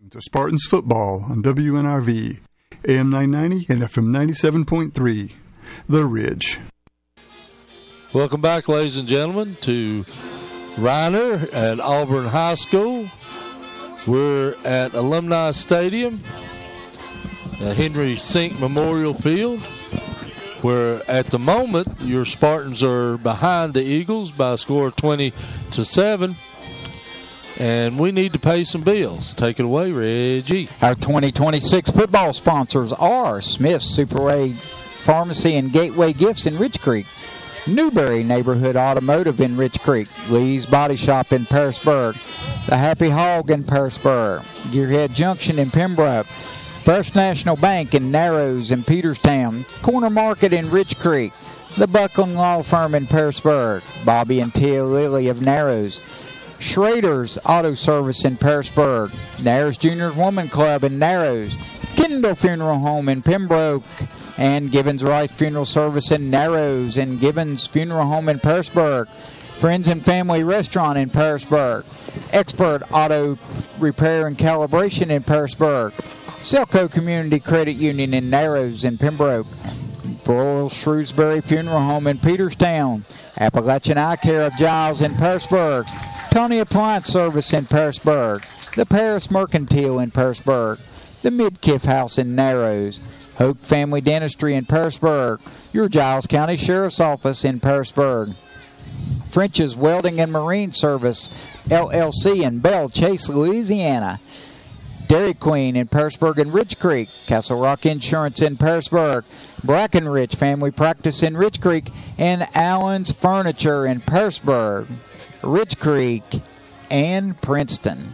To Spartans football on WNRV, AM 990 and FM 97.3, The Ridge. Welcome back, ladies and gentlemen, to Reiner at Auburn High School. We're at Alumni Stadium, Henry Sink Memorial Field, where at the moment your Spartans are behind the Eagles by a score of 20-7. And we need to pay some bills. Take it away, Reggie. Our 2026 football sponsors are Smith's Super A Pharmacy and Gateway Gifts in Rich Creek, Newberry Neighborhood Automotive in Rich Creek, Lee's Body Shop in Parisburg, The Happy Hog in Parisburg, Gearhead Junction in Pembroke, First National Bank in Narrows and Peterstown, Corner Market in Rich Creek, The Buckland Law Firm in Parisburg, Bobby and Tia Lilly of Narrows, Schrader's Auto Service in Parisburg, Narrows Junior Woman Club in Narrows, Kendall Funeral Home in Pembroke, and Gibbons Rice Funeral Service in Narrows, and Gibbons Funeral Home in Parisburg, Friends and Family Restaurant in Parisburg, Expert Auto Repair and Calibration in Parisburg, Selco Community Credit Union in Narrows and Pembroke, Royal Shrewsbury Funeral Home in Peterstown, Appalachian Eye Care of Giles in Parisburg, Tony Appliance Service in Parisburg, the Paris Mercantile in Parisburg, the Midkiff House in Narrows, Hope Family Dentistry in Parisburg, your Giles County Sheriff's Office in Parisburg, French's Welding and Marine Service, LLC in Belle Chase, Louisiana, Dairy Queen in Parisburg and Rich Creek, Castle Rock Insurance in Parisburg, Brackenridge Family Practice in Rich Creek, and Allen's Furniture in Parisburg, Rich Creek, and Princeton.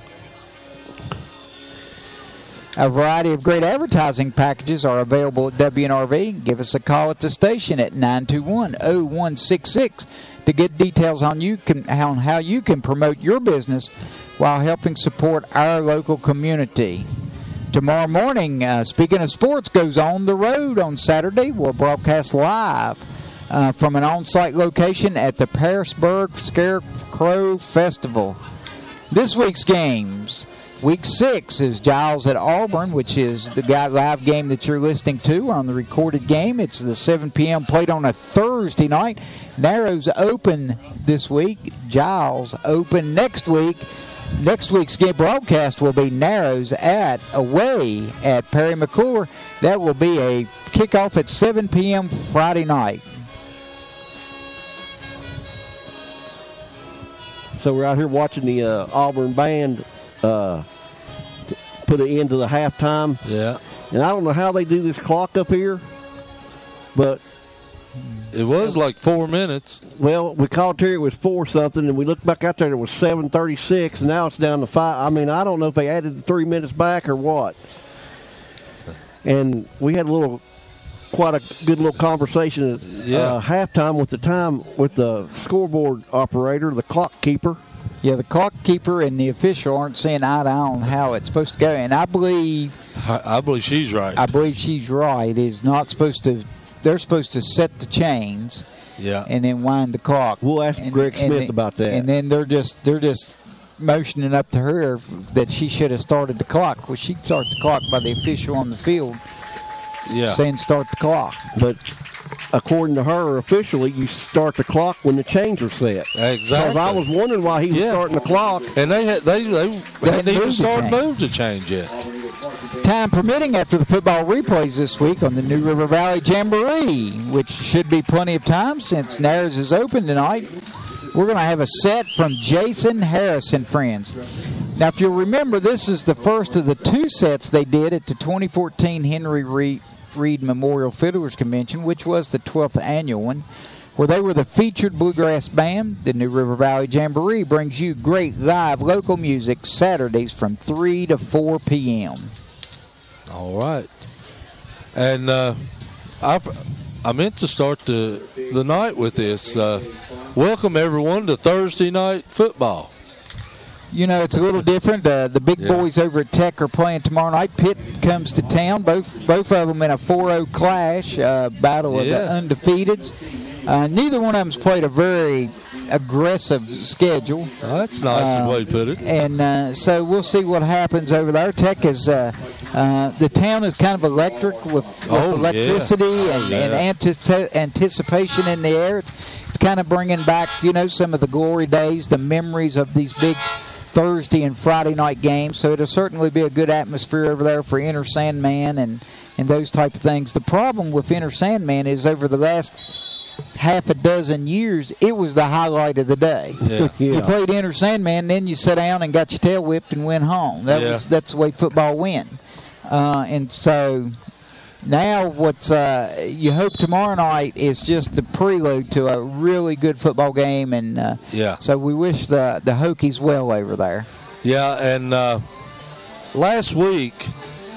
A variety of great advertising packages are available at WNRV. Give us a call at the station at 921-0166 to get details on how you can promote your business while helping support our local community. Tomorrow morning, Speaking of Sports goes on the road on Saturday. We'll broadcast live from an on-site location at the Parisburg Scarecrow Festival. This week's games. Week 6 is Giles at Auburn, which is the live game that you're listening to on the recorded game. It's the 7 p.m. played on a Thursday night. Narrows open this week. Giles open next week. Next week's game broadcast will be Narrows away at Perry McClure. That will be a kickoff at 7 p.m. Friday night. So we're out here watching the Auburn band put an end to the halftime. Yeah. And I don't know how they do this clock up here, but it was like 4 minutes. Well, we called here, it was 4-something, and we looked back out there, it was 7:36, and now it's down to 5. I mean, I don't know if they added the 3 minutes back or what. And we had quite a good little conversation at halftime with the scoreboard operator, the clock keeper. Yeah, the clock keeper and the official aren't seeing eye to eye on how it's supposed to go, and I believe she's right. I believe she's right. It's not supposed to. They're supposed to set the chains, and then wind the clock. We'll ask Greg Smith about that. And then they're just motioning up to her that she should have started the clock. Well, she starts the clock by the official on the field. Yeah, saying start the clock. But according to her, officially, you start the clock when the chains are set. Exactly. I was wondering why he was starting the clock. And they hadn't even started move to change yet. Time permitting, after the football replays this week on the New River Valley Jamboree, which should be plenty of time since Narrows is open tonight, we're going to have a set from Jason Harris and friends. Now, if you'll remember, this is the first of the 2 sets they did at the 2014 Henry Reed Memorial Fiddlers Convention, which was the 12th annual one, where they were the featured bluegrass band. The New River Valley Jamboree brings you great live local music Saturdays from 3 to 4 p.m. All right. And I meant to start the night with this. Welcome, everyone, to Thursday night football. You know, it's a little different. The big boys over at Tech are playing tomorrow night. Pitt comes to town, both of them in a 4-0 clash, battle of the undefeateds. Neither one of them's played a very aggressive schedule. Oh, that's nice the way to put it. And so we'll see what happens over there. Tech is the town is kind of electric with electricity and anticipation in the air. It's kind of bringing back, some of the glory days, the memories of these big Thursday and Friday night games. So it'll certainly be a good atmosphere over there for Enter Sandman and those type of things. The problem with Enter Sandman is over the last half a dozen years, it was the highlight of the day. Yeah. You played Enter Sandman, then you sat down and got your tail whipped and went home. That's the way football went. And so now what you hope tomorrow night is just the prelude to a really good football game. And so we wish the Hokies well over there. Yeah, and last week,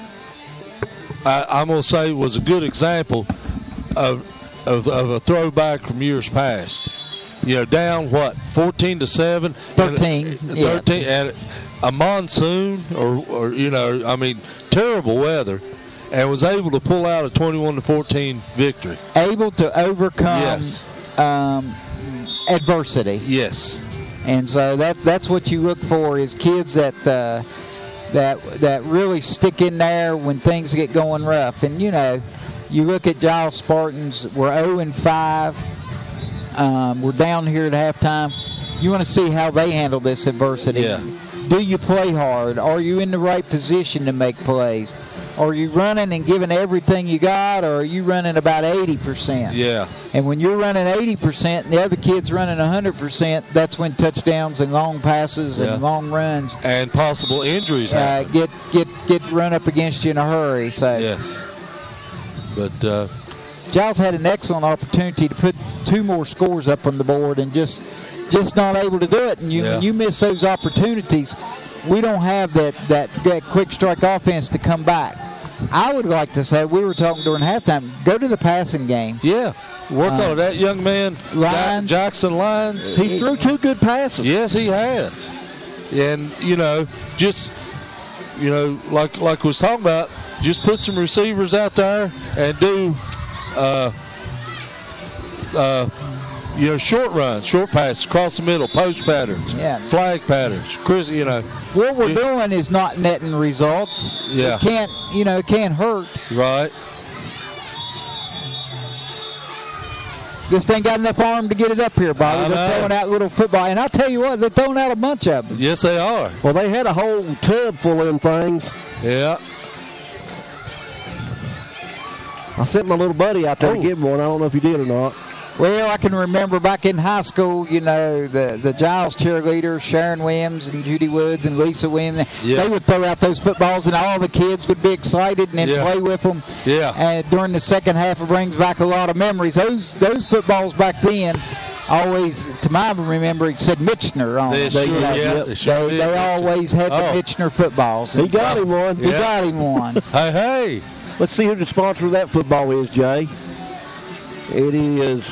I'm going to say, was a good example of a throwback from years past. Down 14-7, 13, and a monsoon or terrible weather, and was able to pull out a 21-14 victory. Able to overcome adversity. Yes, and so that's what you look for is kids that really stick in there when things get going rough. And you look at Giles Spartans, we're 0-5. We're down here at halftime. You want to see how they handle this adversity. Yeah. Do you play hard? Are you in the right position to make plays? Are you running and giving everything you got, or are you running about 80%? Yeah. And when you're running 80% and the other kid's running 100%, that's when touchdowns and long passes and long runs and possible injuries happen. Get run up against you in a hurry. So yes. But Giles had an excellent opportunity to put 2 more scores up on the board and just not able to do it. And when you miss those opportunities, we don't have that quick strike offense to come back. I would like to say, we were talking during halftime, go to the passing game. Yeah. Work on that young man, Jackson Lyons. He's threw 2 good passes. Yes, he has. And, like we was talking about, just put some receivers out there and do short runs, short passes, across the middle, post patterns, flag patterns. What we're doing is not netting results. Yeah. It can't hurt. Right. Just ain't got enough arm to get it up here, Bobby. They're throwing out little football. And I'll tell you what, they're throwing out a bunch of them. Yes, they are. Well, they had a whole tub full of them things. Yeah. I sent my little buddy out there to give him one. I don't know if he did or not. Well, I can remember back in high school, the Giles cheerleaders, Sharon Williams and Judy Woods and Lisa Williams, they would throw out those footballs and all the kids would be excited and then play with them. Yeah. And during the second half, it brings back a lot of memories. Those footballs back then always, to my remembering, said Michener on them. They always had the Michener footballs. He got him one. He got him one. Hey. Let's see who the sponsor of that football is, Jay. It is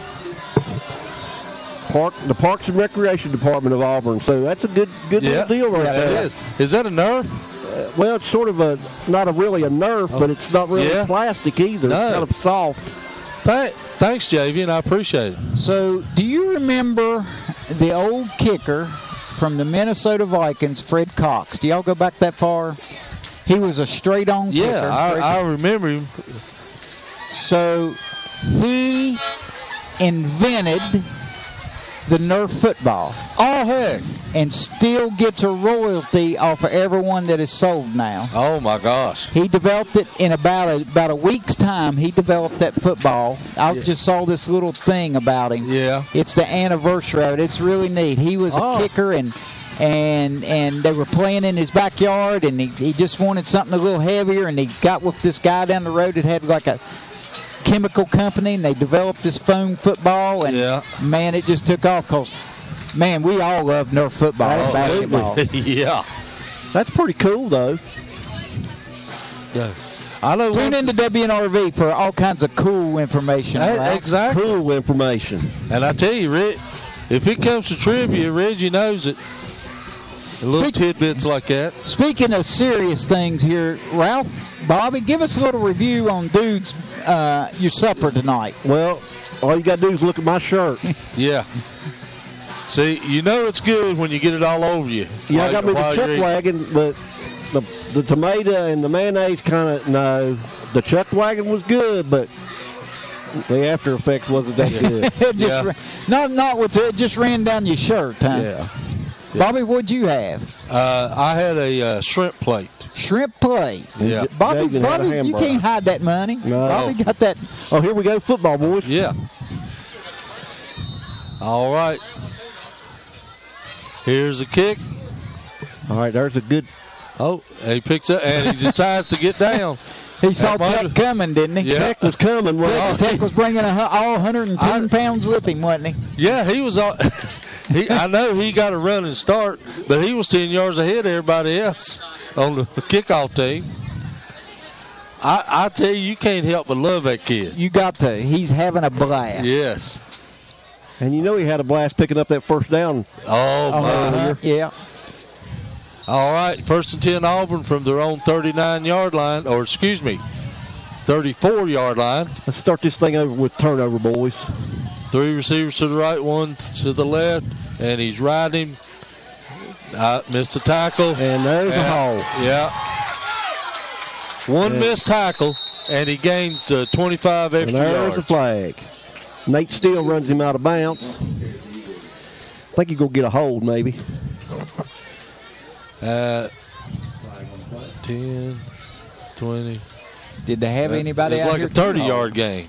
the Parks and Recreation Department of Auburn. So that's a good little deal right there. Is that a Nerf? Well, it's sort of not really a Nerf, but it's not really plastic either. No. It's kind of soft. Thanks, Javian. I appreciate it. So, do you remember the old kicker from the Minnesota Vikings, Fred Cox? Do y'all go back that far? He was a straight-on kicker. Yeah, I remember him. So, he invented the Nerf football. Oh, heck. And still gets a royalty off of everyone that is sold now. Oh, my gosh. He developed it in about a week's time. He developed that football. I just saw this little thing about him. Yeah. It's the anniversary of it. It's really neat. He was a kicker, and they were playing in his backyard, and he just wanted something a little heavier, and he got with this guy down the road that had like a chemical company, and they developed this foam football, and man, it just took off because, man, we all love Nerf football and basketball. Yeah. That's pretty cool, though. Yeah. I know. Tune into WNRV for all kinds of cool information. Exactly. Cool information. And I tell you, Rick, if it comes to trivia, Reggie knows it. Little tidbits like that. Speaking of serious things here, Ralph, Bobby, give us a little review on Dude's your supper tonight. Well, all you got to do is look at my shirt. Yeah. See, you know it's good when you get it all over you. Yeah, I got me the chuck wagon, but the tomato and the mayonnaise kind of, no. The chuck wagon was good, but the after effects wasn't that good. Not with it, just ran down your shirt, huh? Yeah. Bobby, what'd you have? I had a shrimp plate. Shrimp plate. Yeah. Bobby, you can't hide that money. No. Bobby got that. Oh, here we go, football, boys. Yeah. All right. Here's a kick. All right, there's a good. Oh, he picks up and he decides to get down. He saw Tech coming, didn't he? Yeah. Tech was coming. Tech was bringing all 110 pounds with him, wasn't he? Yeah, he was all. I know he got a running start, but he was 10 yards ahead of everybody else on the kickoff team. I tell you, you can't help but love that kid. You got to. He's having a blast. Yes. And you know he had a blast picking up that first down. Oh, my. Yeah. All right, 1st and 10 Auburn from their own 39-yard line, or excuse me, 34-yard line. Let's start this thing over with turnover, boys. 3 receivers to the right, 1 to the left, and he's riding. Missed the tackle. And there's a hole. Yeah. One missed tackle, and he gains 25 extra and there's yards. the flag. Nate Steele runs him out of bounds. I think he's going to get a hold, maybe. 10, 20. Did they have anybody out here? It's like a 30-yard game.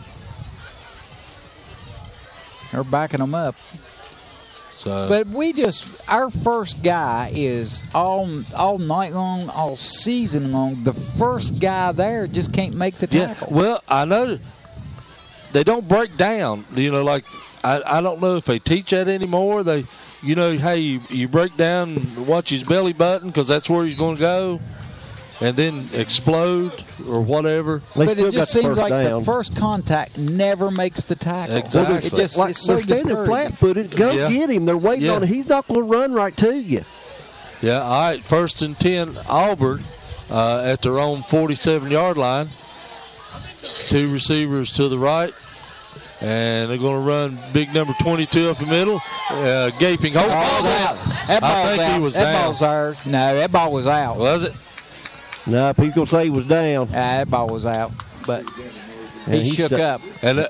They're backing them up. So, but our first guy is all night long, all season long. The first guy there just can't make the tackle. Yeah, well, I know they don't break down. You know, like I don't know if they teach that anymore. They, you know, hey, you break down and watch his belly button because that's where he's going to go, and then explode or whatever. But it just seems like the first contact never makes the tackle. Exactly. It just, like it's so they're standing flat-footed. Go get him. They're waiting on him. He's not going to run right to you. Yeah, all right, 1st and 10 Auburn at their own 47-yard line. 2 receivers to the right. And they're going to run big number 22 up the middle. Gaping hole. Ball's out. That ball's out. He was that down. ball's ours. No, that ball was out. Was it? No, people going to say he was down. That ball was out. But he shook up. And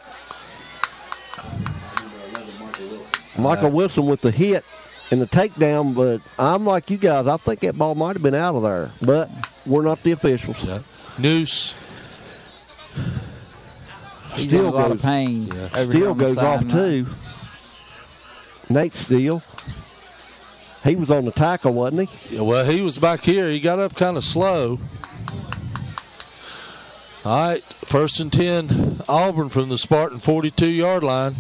Michael Wilson with the hit and the takedown, but I'm like you guys. I think that ball might have been out of there. But we're not the officials. Yeah. Noose. He's in a lot of pain. Yeah. Steele goes off too. Nate Steele. He was on the tackle, wasn't he? Yeah, well, he was back here. He got up kind of slow. All right, 1st and 10 Auburn from the Spartan 42-yard line.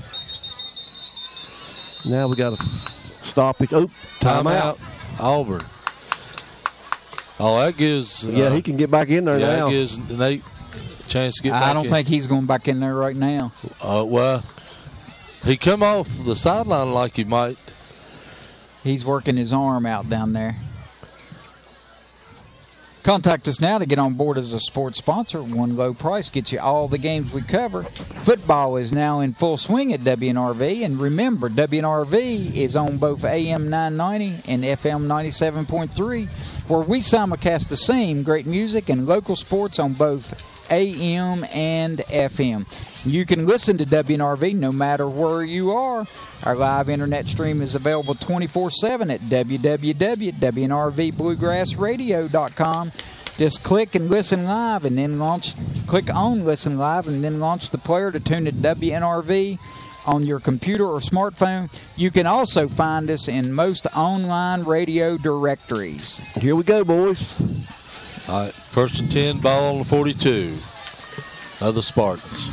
Now we got to stop it. Oh, timeout. Auburn. Oh, that gives... yeah, he can get back in there now. That gives Nate a chance to get back in. I don't think he's going back in there right now. Well, he come off the sideline like he might. He's working his arm out down there. Contact us now to get on board as a sports sponsor. One low price gets you all the games we cover. Football is now in full swing at WNRV. And remember, WNRV is on both AM 990 and FM 97.3, where we simulcast the same great music and local sports on both AM and FM. You can listen to WNRV no matter where you are. Our live internet stream is available 24/7 at www.wnrvbluegrassradio.com. Just click and listen live, and then click on listen live, and then launch the player to tune to WNRV on your computer or smartphone. You can also find us in most online radio directories. Here we go, boys. All right, 1st and 10, ball on the 42 of the Spartans.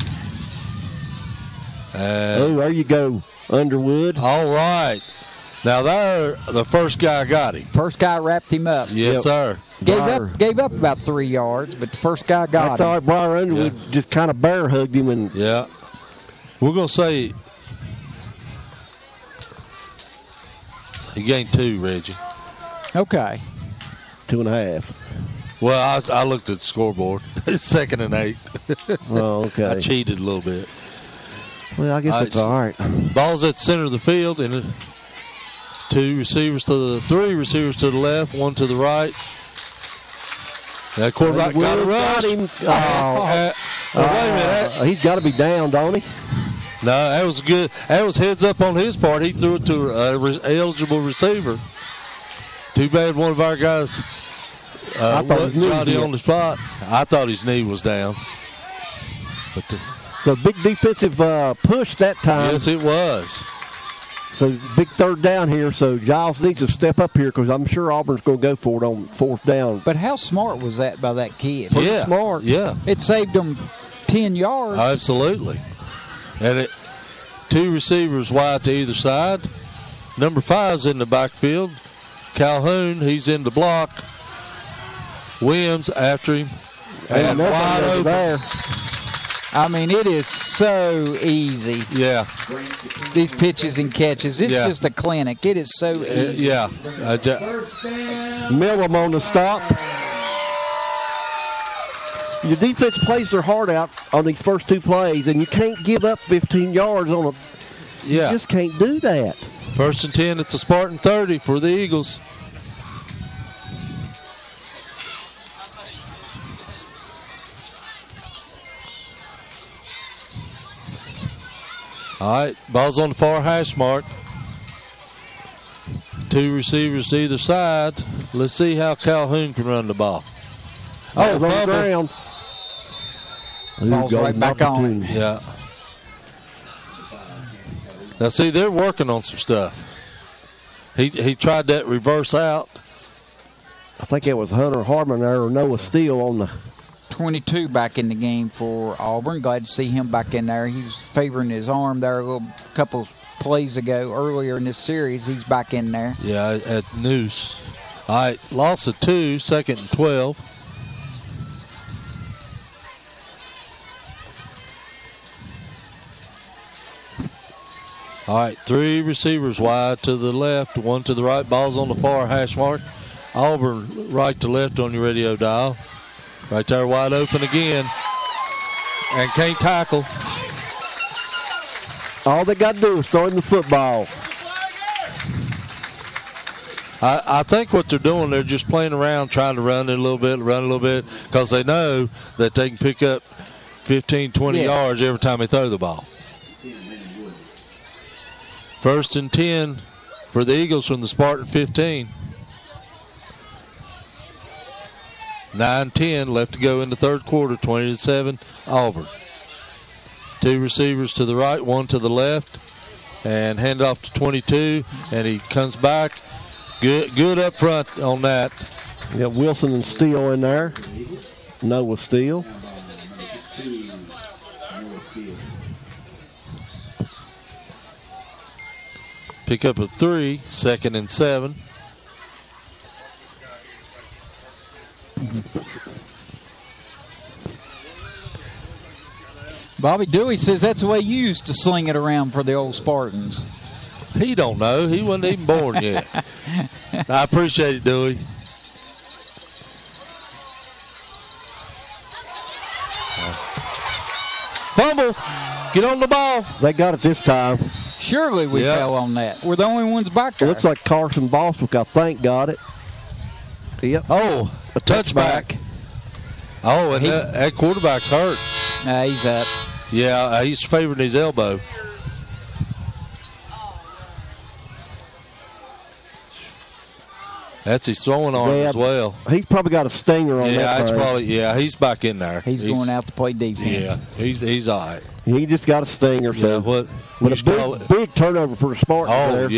There you go, Underwood. All right. Now, there, the first guy got him. First guy wrapped him up. Yes, sir. Gave up about 3 yards, but the first guy got him. That's all right. Briar Underwood just kind of bear hugged him. And yeah. We're going to say he gained 2, Reggie. Okay. 2.5. Well, I looked at the scoreboard. It's 2nd and 8. Oh, okay. I cheated a little bit. Well, I guess it's all right. Ball's at the center of the field, and 3 receivers to the left, 1 to the right. That quarterback got a rush. Him. Wait a minute. He's got to be down, don't he? No, that was good. That was heads up on his part. He threw it to an eligible receiver. Too bad one of our guys wasn't Johnny on the spot. I thought his knee was down. But So big defensive push that time. yes, it was. So big 3rd down here. So Giles needs to step up here because I'm sure Auburn's going to go for it on 4th down. But how smart was that by that kid? Yeah, smart. Yeah, It saved them 10 yards. absolutely. And 2 receivers wide to either side. Number 5's in the backfield. Calhoun, he's in the block. Williams after him. And wide open. There. I mean, it is so easy. Yeah. These pitches and catches. It's Yeah. just a clinic. It is so easy. Yeah. Millam on the stop. Your defense plays their heart out on these first 2 plays, and you can't give up 15 yards on a. You just can't do that. 1st and 10 at the Spartan 30 for the Eagles. All right, ball's on the far hash mark. 2 receivers to either side. Let's see how Calhoun can run the ball. Oh, on the ground. Ball's right back on it. Yeah. Now, see, they're working on some stuff. He tried that reverse out. I think it was Hunter Harmon there or Noah Steele on the. 22 back in the game for Auburn. Glad to see him back in there. He was favoring his arm there a couple plays ago. Earlier in this series, he's back in there. Yeah, at noose. All right, loss of 2, 2nd and 12. All right, 3 receivers wide to the left, 1 to the right. Ball's on the far hash mark. Auburn right to left on your radio dial. Right there, wide open again. And can't tackle. All they got to do is throw in the football. I think what they're doing, they're just playing around, trying to run it a little bit, because they know that they can pick up 15, 20 yards every time they throw the ball. 1st and 10 for the Eagles from the Spartan 15. 9-10 left to go in the 3rd quarter, 20-7, Auburn. 2 receivers to the right, 1 to the left, and hand off to 22, and he comes back. Good up front on that. You got Wilson and Steele in there. Noah Steele. Pick up a 3, 2nd and 7. Bobby Dewey says that's the way you used to sling it around for the old Spartans. He don't know. He wasn't even born yet. I appreciate it, Dewey. Fumble. Get on the ball. They got it this time. Surely we fell on that. We're the only ones back there. Looks like Carson Bostwick, I think, got it. Yep. Oh, a touchback. Oh, and that quarterback's hurt. He's up. Yeah, he's favoring his elbow. That's his throwing arm as well. He's probably got a stinger on that. He's back in there. He's going out to play defense. Yeah, he's all right. He just got a stinger. So what a big turnover for the Spartans there.